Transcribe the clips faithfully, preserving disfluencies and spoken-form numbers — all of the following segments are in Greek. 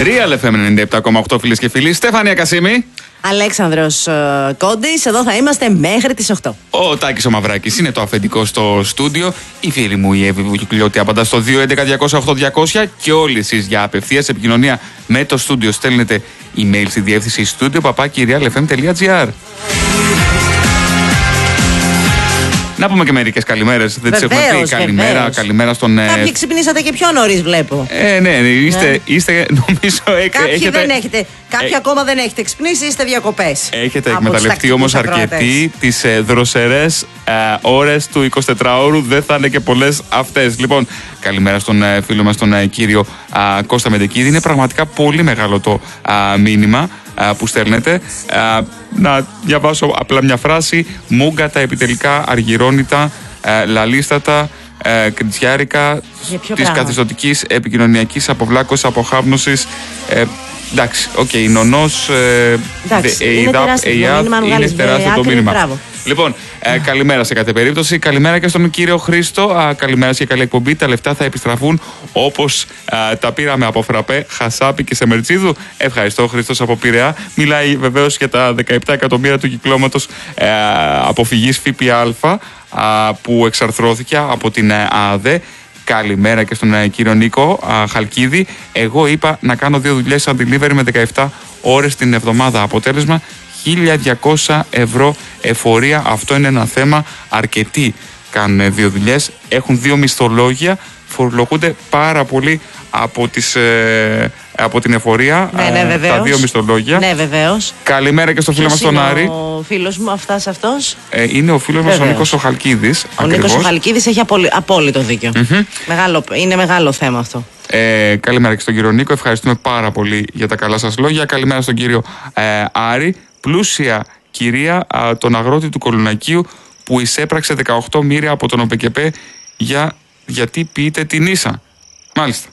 Real εφ εμ ενενήντα επτά κόμμα οκτώ, φίλες και φίλοι. Στέφανια Κασίμη. Αλέξανδρος uh, Κόντης, εδώ θα είμαστε μέχρι τις οκτώ. Ο Τάκης ο Μαυράκης είναι το αφεντικό στο στούντιο. Η φίλη μου η Εύη Βουκικλιώτη απαντά στο δύο έντεκα διακόσια οκτώ διακόσια. Και όλοι εσείς για απευθείας επικοινωνία με το στούντιο στέλνετε email στη διεύθυνση στούντιο παπάκι real εφ εμ τελεία τζι άρ. Να πούμε και μερικές καλημέρες. Δεν τις έχουμε πει. Καλημέρα, βεβαίως. Καλημέρα στον. Κάποιοι ξυπνήσατε και πιο νωρίς, βλέπω. Ε, ναι, ναι, είστε, ναι. είστε νομίζω. Κάποιοι έχετε, δεν έχετε. Κάποιοι ε, ακόμα δεν έχετε ξυπνήσει, είστε διακοπές. Έχετε εκμεταλλευτεί όμως αρκετοί τις ε, δροσερές ε, ώρες του εικοσιτετράωρου. Δεν θα είναι και πολλές αυτές. Λοιπόν, καλημέρα στον ε, φίλο μας, τον ε, κύριο ε, Κώστα Μεντεκίδη. Είναι πραγματικά πολύ μεγάλο το ε, μήνυμα που στέλνετε. Να διαβάσω απλά μια φράση. Μούγκα τα επιτελικά αργυρώνητα, λαλίστατα, κριτσιάρικα της καθιστοτικής επικοινωνιακής αποβλάκωσης, αποχάπνωσης. Ε, εντάξει, οκ, okay, νονός ΕΙΔΑΠ, είναι τεράστιο το μήνυμα. Λοιπόν, ε, καλημέρα σε κάθε περίπτωση. Καλημέρα και στον κύριο Χρήστο. Α, καλημέρα και καλή εκπομπή. Τα λεφτά θα επιστραφούν όπως α, τα πήραμε από Φραπέ, Χασάπη και Σεμερτσίδου. Ευχαριστώ, Χρήστος από Πειραιά. Μιλάει βεβαίως για τα δεκαεπτά εκατομμύρια του κυκλώματος ε, αποφυγής ΦΠΑ α, που εξαρθρώθηκε από την ΑΔΕ. Καλημέρα και στον ε, κύριο Νίκο α, Χαλκίδη. Εγώ είπα να κάνω δύο δουλειές σαν delivery με δεκαεπτά ώρες την εβδομάδα. Αποτέλεσμα χίλια διακόσια ευρώ εφορία. Αυτό είναι ένα θέμα. Αρκετοί κάνουν δύο δουλειές, έχουν δύο μισθολόγια, φορολογούνται πάρα πολύ από, τις, ε, από την εφορία. Ναι, ναι, βεβαίως. Τα δύο μισθολόγια. Ναι, βεβαίως. Καλημέρα και στο φίλο μας τον Άρη. Ο φίλος μου, αυτάς αυτός. Ε, είναι ο φίλος μας ο Νίκος ο Χαλκίδης. Ο Νίκος ο Χαλκίδης έχει απόλυ, απόλυτο δίκιο. Mm-hmm. Μεγάλο, είναι μεγάλο θέμα αυτό. Ε, καλημέρα και στον κύριο Νίκο. Ευχαριστούμε πάρα πολύ για τα καλά σας λόγια. Καλημέρα στον κύριο ε, Άρη. Πλούσια κυρία α, τον αγρότη του Κολονακίου που εισέπραξε δεκαοκτώ μοίρια από τον ΟΠΕΚΕΠΕ για, γιατί ποιείται την ίσα. Μάλιστα.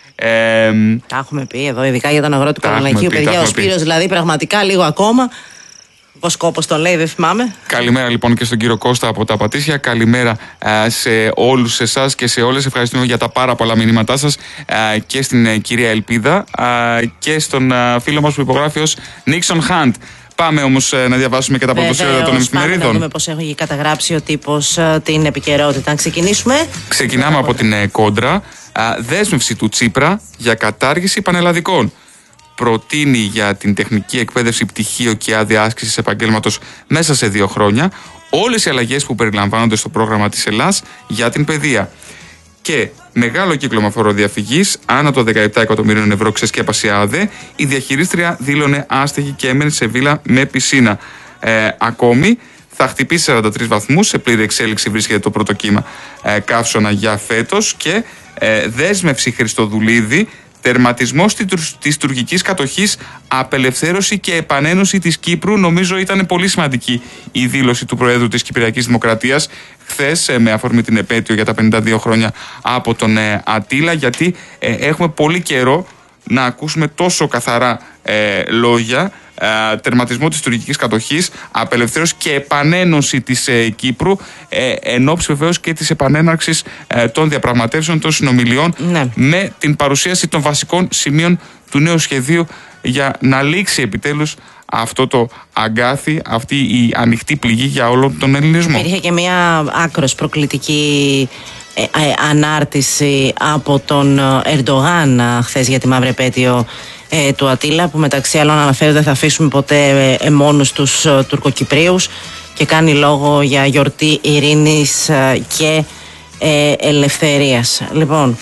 Ε, τα έχουμε πει εδώ, ειδικά για τον αγρότη του Κολονακίου. Παιδιά, ο Σπύρος δηλαδή πραγματικά λίγο ακόμα. Πώς κόπος τον λέει, δεν θυμάμαι. Καλημέρα λοιπόν και στον κύριο Κώστα από τα Πατήσια. Καλημέρα α, σε όλους εσάς και σε όλες. Ευχαριστούμε για τα πάρα πολλά μηνύματά σας α, και στην α, κυρία Ελπίδα α, και στον α, φίλο μας που υπογράφει ως Νίξον Χαντ. Πάμε όμως να διαβάσουμε και τα πρωτοσέλιδα των εφημερίδων. Πάμε να δούμε πώς έχει καταγράψει ο τύπος την επικαιρότητα. Να ξεκινήσουμε. Ξεκινάμε από την ε, κόντρα. Α, δέσμευση του Τσίπρα για κατάργηση πανελλαδικών. Προτείνει για την τεχνική εκπαίδευση πτυχίο και άδεια άσκησης επαγγέλματος μέσα σε δύο χρόνια όλες οι αλλαγές που περιλαμβάνονται στο πρόγραμμα της Ελλάς για την παιδεία. Και μεγάλο κύκλωμα φοροδιαφυγής, άνω των δεκαεπτά εκατομμυρίων ευρώ ξεσκέπασε ΑΔΕ. Η διαχειρίστρια δήλωνε άστεγη και έμενε σε βίλα με πισίνα. Ε, ακόμη, θα χτυπήσει σαράντα τρεις βαθμούς. Σε πλήρη εξέλιξη βρίσκεται το πρώτο κύμα ε, καύσωνα για φέτος. Και ε, δέσμευση Χριστοδουλίδη. Τερματισμός της τουρκικής κατοχής, απελευθέρωση και επανένωση της Κύπρου. Νομίζω ήταν πολύ σημαντική η δήλωση του Προέδρου της Κυπριακής Δημοκρατίας χθες με αφορμή την επέτειο για τα πενήντα δύο χρόνια από τον ε, Ατήλα, γιατί ε, έχουμε πολύ καιρό να ακούσουμε τόσο καθαρά ε, λόγια. Ε, τερματισμό της τουρκικής κατοχής, απελευθέρωση και επανένωση της ε, Κύπρου, ε, εν ώψη βεβαίως και της επανέναρξης ε, των διαπραγματεύσεων, των συνομιλιών, ναι, με την παρουσίαση των βασικών σημείων του νέου σχεδίου για να λήξει επιτέλους αυτό το αγκάθι, αυτή η ανοιχτή πληγή για όλο τον ελληνισμό. Υπήρχε και μια άκρος προκλητική ε, ε, ανάρτηση από τον Ερντογάν χθες για τη μαύρη επέτειο Ε, του Ατήλα, που μεταξύ άλλων αναφέρει δεν θα αφήσουμε ποτέ ε, ε, μόνους τους ε, Τουρκοκυπρίους, και κάνει λόγο για γιορτή ειρήνης ε, και ε, ελευθερίας. Λοιπόν,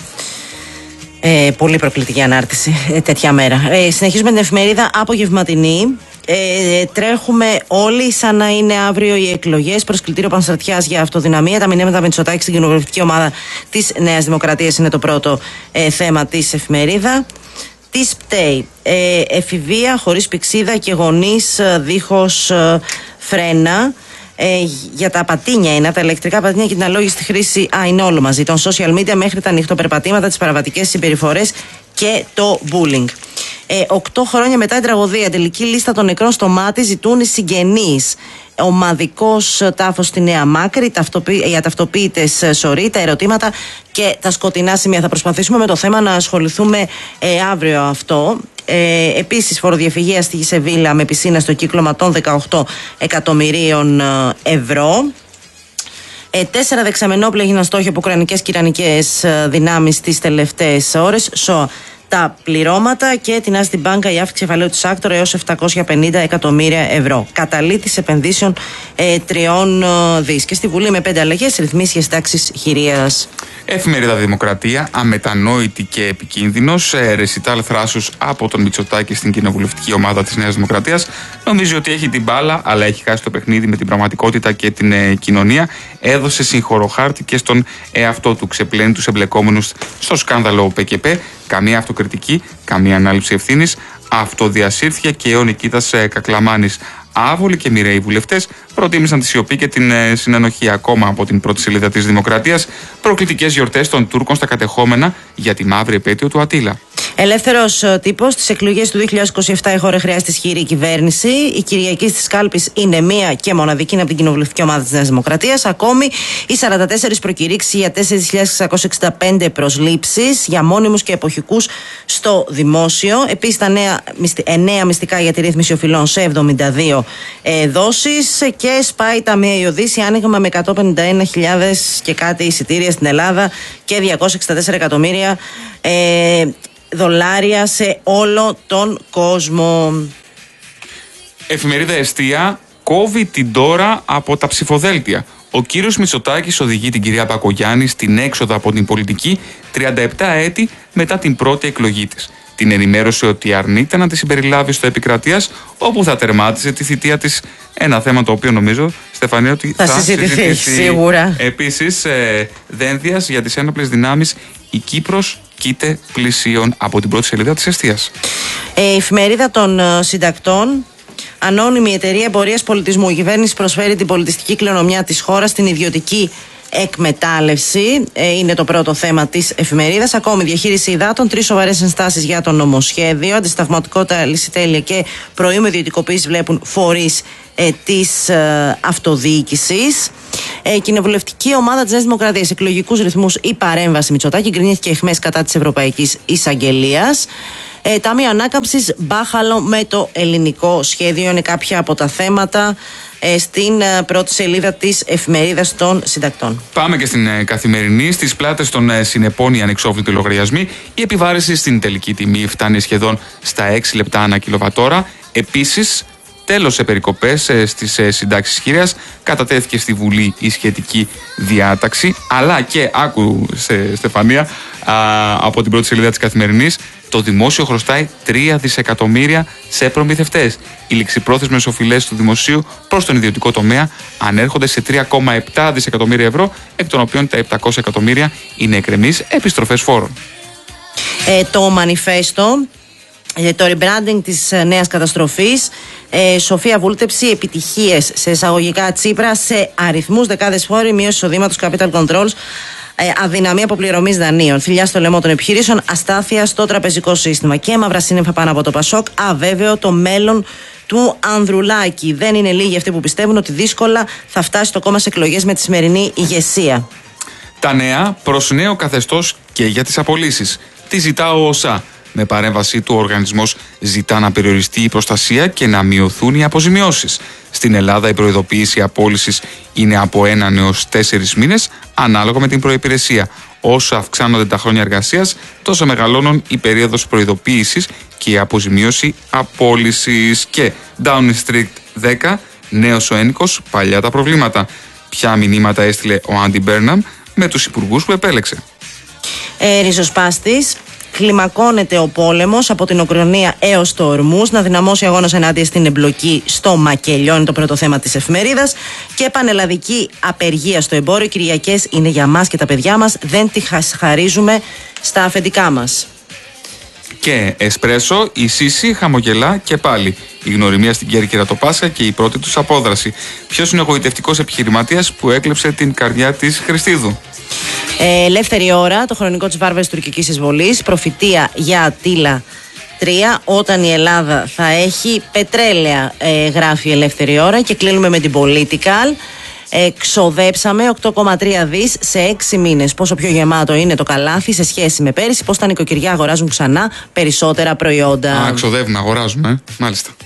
ε, πολύ προκλητική ανάρτηση ε, τέτοια μέρα. Ε, συνεχίζουμε την εφημερίδα Απογευματινή. Ε, τρέχουμε όλοι σαν να είναι αύριο οι εκλογές. Προσκλητήριο Πανστρατιάς για αυτοδυναμία. Τα μηνύματα με Μητσοτάκη στην κοινοβουλευτική ομάδα της Νέας Δημοκρατίας είναι το πρώτο ε, θέμα της εφημερίδα. Τι πταίει? Ε, εφηβεία χωρίς πηξίδα και γονείς δίχως ε, φρένα. Ε, για τα πατίνια είναι, τα ηλεκτρικά πατίνια και την αλόγιστη χρήση. Α, είναι όλο μαζί. Των social media μέχρι τα νυχτοπερπατήματα, τις παραβατικές συμπεριφορές και το bullying. Ε, οκτώ χρόνια μετά την τραγωδία, τελική λίστα των νεκρών στο Μάτι ζητούν οι συγγενείς. Ομαδικός τάφος στη Νέα Μάκρη, ταυτοποιη... οι αταυτοποίητες σωροί, τα ερωτήματα και τα σκοτεινά σημεία. Θα προσπαθήσουμε με το θέμα να ασχοληθούμε ε, αύριο αυτό. Ε, επίσης, φοροδιαφυγή στη Σεβίλα με πισίνα στο κύκλωμα των δεκαοκτώ εκατομμυρίων ευρώ. Ε, τέσσερα δεξαμενόπλα έγιναν στόχοι από ουκρανικές και ιρανικές δυνάμεις τις τελευταίες ώρες. ΣΟΑ τα πληρώματα και την Άστι Μπάνκα η αύξηση κεφαλαίου της Άκτορ έως επτακόσια πενήντα εκατομμύρια ευρώ. Καταλήτης επενδύσεων ε, τριών δις. Και στη Βουλή με πέντε αλλαγές ρυθμίσει για τάξεις χειρίας. Εφημερίδα Δημοκρατία, αμετανόητη και επικίνδυνος, ρεσιτάλ θράσους από τον Μητσοτάκη στην κοινοβουλευτική ομάδα της Νέας Δημοκρατίας. Νομίζει ότι έχει την μπάλα, αλλά έχει χάσει το παιχνίδι με την πραγματικότητα και την ε, κοινωνία. Έδωσε συγχωροχάρτη και στον εαυτό του, ξεπλένει τους εμπλεκόμενους στο σκάνδαλο ΠΚΠ. Καμία αυτοκριτική, καμία ανάληψη ευθύνης. Αυτοδιασύρθηκε και ο Νικήτας ε, Κακλαμάνης. Άβολοι και μοιραίοι βουλευτές προτίμησαν τη σιωπή και την ε, συνενοχή. Ακόμα από την πρώτη σελίδα της Δημοκρατίας, προκλητικές γιορτές των Τούρκων στα κατεχόμενα για τη μαύρη επέτειο του Ατήλα. Ελεύθερος τύπος. Στις εκλογές του δύο χιλιάδες είκοσι επτά η χώρα χρειάζεται ισχυρή κυβέρνηση. Η Κυριακή στις κάλπες είναι μία και μοναδική, είναι από την κοινοβουλευτική ομάδα της Νέας Δημοκρατίας. Ακόμη οι σαράντα τέσσερις προκηρύξεις για τέσσερις χιλιάδες εξακόσιες εξήντα πέντε προσλήψεις για μόνιμους και εποχικούς στο δημόσιο. Επίσης τα νέα, εννέα μυστικά για τη ρύθμιση οφειλών σε εβδομήντα δύο ε, δόσεις. Και σπάει ταμεία η Οδύση, άνοιγμα με εκατόν πενήντα ένα χιλιάδες και κάτι εισιτήρια στην Ελλάδα και διακόσια εξήντα τέσσερα εκατομμύρια ε, δολάρια σε όλο τον κόσμο. Εφημερίδα Εστία κόβει την τώρα από τα ψηφοδέλτια. Ο κύριος Μητσοτάκης οδηγεί την κυρία Μπακογιάννη στην έξοδο από την πολιτική τριάντα επτά έτη μετά την πρώτη εκλογή της. Την ενημέρωσε ότι αρνείται να τη συμπεριλάβει στο Επικρατείας, όπου θα τερμάτισε τη θητεία της. Ένα θέμα το οποίο νομίζω, Στεφανία, ότι θα, θα συζητηθεί, συζητηθεί σίγουρα. Επίσης, ε, δένδιας για τις ένοπλες δυνάμεις, η Κύπρος κοίται πλησίων, από την πρώτη σελίδα της Εστίας. Ε, η εφημερίδα των ε, συντακτών. Ανώνυμη εταιρεία εμπορίας πολιτισμού. Η κυβέρνηση προσφέρει την πολιτιστική κληρονομιά της χώρας στην ιδιωτική εκμετάλλευση. Ε, είναι το πρώτο θέμα της εφημερίδας. Ακόμη διαχείριση υδάτων, τρεις σοβαρές ενστάσεις για το νομοσχέδιο. Αντισταθμωτικότητα, λυσιτέλεια και προϊόν ιδιωτικοποίηση βλέπουν φορείς ε, της ε, αυτοδιοίκησης. Ε, κοινοβουλευτική ομάδα της Νέας Δημοκρατίας, εκλογικούς ρυθμούς ή παρέμβαση Μητσοτάκη, γκρινήθηκε εχμές κατά της Ευρωπαϊκής Εισαγγελίας. Ε, Ταμείο Ανάκαμψης, μπάχαλο με το ελληνικό σχέδιο, είναι κάποια από τα θέματα ε, στην ε, πρώτη σελίδα της εφημερίδας των συντακτών. Πάμε και στην ε, Καθημερινή. Στις πλάτες των ε, συνεπών οι ανεξόφλητοι λογαριασμοί. Η επιβάρηση στην τελική τιμή φτάνει σχεδόν στα έξι λεπτά ανά κιλοβατόρα. Επίσης, τέλος σε περικοπές ε, στις ε, συντάξεις χείρας. Κατατέθηκε στη Βουλή η σχετική διάταξη. Αλλά και, άκου σε, Στεφανία, α, από την πρώτη σελίδα της Καθημερινής, το δημόσιο χρωστάει τρία δισεκατομμύρια σε προμηθευτές. Οι ληξιπρόθεσμες οφειλές του δημοσίου προς τον ιδιωτικό τομέα ανέρχονται σε τρία κόμμα επτά δισεκατομμύρια ευρώ, εκ των οποίων τα επτακόσια εκατομμύρια είναι εκκρεμείς επιστροφές φόρων. Ε, το μανιφέστο, ε, το rebranding της ε, νέας καταστροφής, ε, Σοφία Βούλτεψη, επιτυχίες σε εισαγωγικά Τσίπρα, σε αριθμούς δεκάδες φόροι, μείωση εισοδήματος, capital controls, Ε, αδυναμία αποπληρωμής δανείων, θηλιά στο λαιμό των επιχειρήσεων, αστάθεια στο τραπεζικό σύστημα και μαύρα σύννεφα πάνω από το Πασόκ. Αβέβαιο το μέλλον του Ανδρουλάκη. Δεν είναι λίγοι αυτοί που πιστεύουν ότι δύσκολα θα φτάσει το κόμμα σε εκλογές με τη σημερινή ηγεσία. Τα νέα προς νέο καθεστώς και για τις απολύσεις. Τι ζητά ο ΟΣΑ. Με παρέμβασή του, ο οργανισμός ζητά να περιοριστεί η προστασία και να μειωθούν οι αποζημιώσεις. Στην Ελλάδα η προειδοποίηση απόλυσης είναι από έναν έως τέσσερις μήνες, ανάλογα με την προϋπηρεσία. Όσο αυξάνονται τα χρόνια εργασίας, τόσο μεγαλώνουν η περίοδος προειδοποίησης και η αποζημίωση απόλυσης. Και Downing Street δέκα, νέος ο ένικος, παλιά τα προβλήματα. Ποια μηνύματα έστειλε ο Άντι Μπέρναμ με τους υπουργούς που επέλεξε. Ε, ριζοσπάστης. Κλιμακώνεται ο πόλεμος από την Ουκρανία έως το Ορμούζ. Να δυναμώσει αγώνας ενάντια στην εμπλοκή στο μακελιό, είναι το πρώτο θέμα της εφημερίδας. Και πανελλαδική απεργία στο εμπόριο. Κυριακές είναι για μας και τα παιδιά μας. Δεν τη χαρίζουμε στα αφεντικά μας. Και Εσπρέσο, η Σύση χαμογελά και πάλι. Η γνωριμία στην Κέρκυρα το Πάσχα και η πρώτη τους απόδραση. Ποιος είναι ο γοητευτικός επιχειρηματίας που έκλεψε την καρδιά της Χριστίδου. Ε, ελεύθερη ώρα, το χρονικό της βάρβαρης τουρκικής εισβολής, προφητεία για Ατήλα τρία, όταν η Ελλάδα θα έχει πετρέλαια, ε, γράφει η Ελεύθερη Ώρα. Και κλείνουμε με την Political. Εξοδέψαμε οκτώ κόμμα τρία δις σε έξι μήνες. Πόσο πιο γεμάτο είναι το καλάθι σε σχέση με πέρυσι, πώς τα νοικοκυριά αγοράζουν ξανά περισσότερα προϊόντα. Α, εξοδεύουμε, αγοράζουμε, ε. Μάλιστα.